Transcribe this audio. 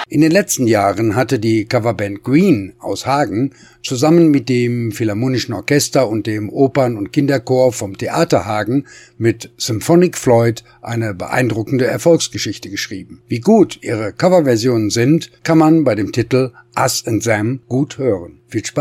In den letzten Jahren hatte die Coverband Green aus Hagen zusammen mit dem Philharmonischen Orchester und dem Opern- und Kinderchor vom Theater Hagen mit Symphonic Floyd eine beeindruckende Erfolgsgeschichte geschrieben. Wie gut ihre Coverversionen sind, kann man bei dem Titel Us and Them gut hören. Viel Spaß!